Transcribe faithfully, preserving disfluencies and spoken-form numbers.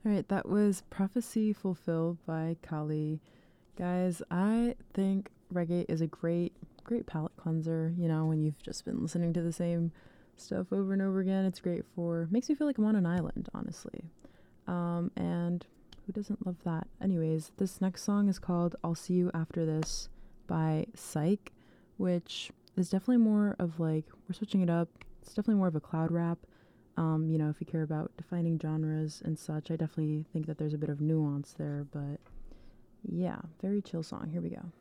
All right, that was Prophecy Fulfilled by Kali. Guys, I think reggae is a great, great palate cleanser. You know, when you've just been listening to the same stuff over and over again, it's great for, makes me feel like I'm on an island, honestly. Um, and who doesn't love that? Anyways, this next song is called I'll See You After This by Psych, which is definitely more of like, we're switching it up. It's definitely more of a cloud rap. Um, you know, if you care about defining genres and such, I definitely think that there's a bit of nuance there, but yeah, very chill song. Here we go.